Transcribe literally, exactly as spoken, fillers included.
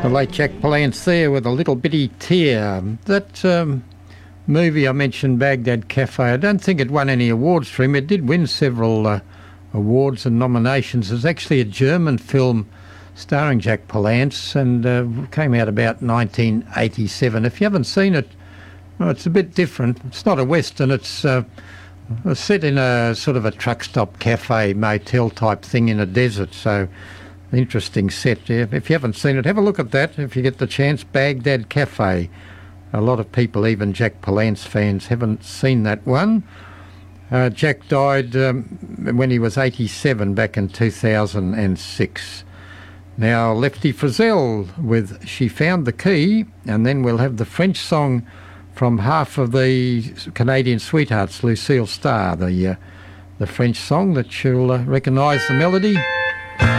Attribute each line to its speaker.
Speaker 1: The late Jack Palance there with A Little Bitty Tear. That um, movie I mentioned, Baghdad Cafe, I don't think it won any awards for him. It did win several uh, awards and nominations. It's actually a German film starring Jack Palance and uh, came out about nineteen eighty-seven. If you haven't seen it, well, it's a bit different. It's not a Western. It's uh, set in a sort of a truck stop cafe, motel type thing in a desert. So interesting set. If you haven't seen it, have a look at that if you get the chance. Baghdad Cafe. A lot of people, even Jack Palance fans, haven't seen that one. Uh, Jack died um, when he was eighty-seven back in two thousand six. Now, Lefty Frizzell with She Found the Key, and then we'll have the French song from half of the Canadian Sweethearts, Lucille Starr, the, uh, the French song that you'll uh, recognise the melody.